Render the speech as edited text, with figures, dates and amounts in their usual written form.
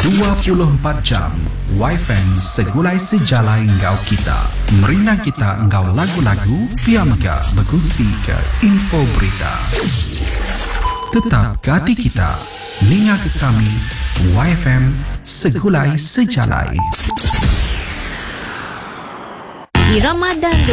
24 jam YFM segulai sejalai engkau kita. Merina kita engkau lagu-lagu, pia mega berkongsi ke info berita. Tetap ke hati kita, ninga ke kami, YFM segulai sejalai. Di Ramadan